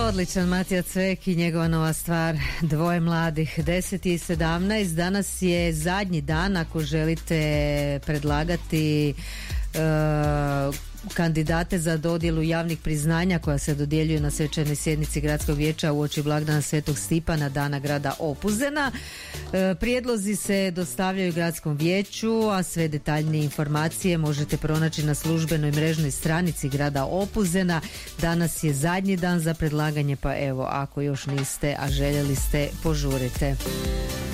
odličan Matija Cvek i njegova nova stvar Dvoje mladih. 10:17. Danas je zadnji dan ako želite predlagati kandidate za dodjelu javnih priznanja koja se dodjeljuju na svečanoj sjednici Gradskog vijeća uoči blagdana Svetog Stipana, dana grada Opuzena. Prijedlozi se dostavljaju Gradskom vijeću, a sve detaljnije informacije možete pronaći na službenoj mrežnoj stranici grada Opuzena. Danas je zadnji dan za predlaganje, pa evo, ako još niste, a željeli ste, požurite.